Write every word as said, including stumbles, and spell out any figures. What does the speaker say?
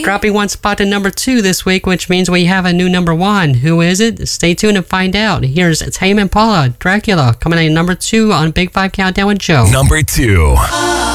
Dropping one spot to number two this week, which means we have a new number one. Who is it? Stay tuned and find out. Here's Tame Impala, Dracula, coming in at number two on Big Five Countdown with Joe. Number two.